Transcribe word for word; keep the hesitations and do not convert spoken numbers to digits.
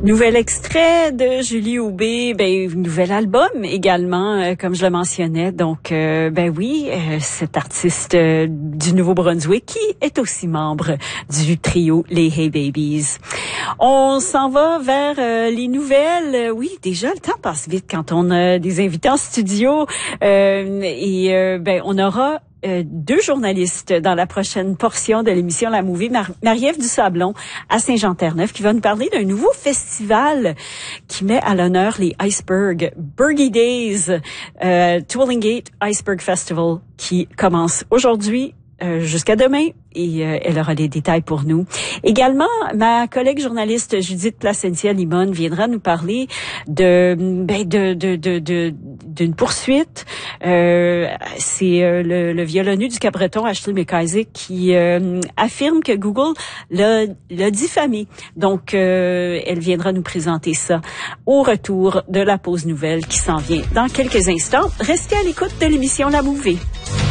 Nouvel extrait de Julie Aubé, ben nouvel album également, euh, comme je le mentionnais. Donc, euh, ben oui, euh, cet artiste euh, du Nouveau-Brunswick qui est aussi membre du trio Les Hey Babies. On s'en va vers euh, les nouvelles. Oui, déjà le temps passe vite quand on a des invités en studio euh, et euh, ben on aura Euh, deux journalistes dans la prochaine portion de l'émission La Movie, Mar- Marie-Ève Dusablon à Saint-Jean-Terre-Neuf, qui va nous parler d'un nouveau festival qui met à l'honneur les icebergs. Bergy Days, euh, Twillingate Iceberg Festival, qui commence aujourd'hui euh, jusqu'à demain. Et euh, elle aura les détails pour nous. Également, ma collègue journaliste Judith Placentia-Limon viendra nous parler de ben de de de de d'une poursuite. Euh, c'est euh, le, le violoneux du Cap-Breton, Ashley McIsaac, qui euh, affirme que Google l'a, l'a diffamé. Donc, euh, elle viendra nous présenter ça au retour de la pause nouvelle qui s'en vient dans quelques instants. Restez à l'écoute de l'émission La Movie.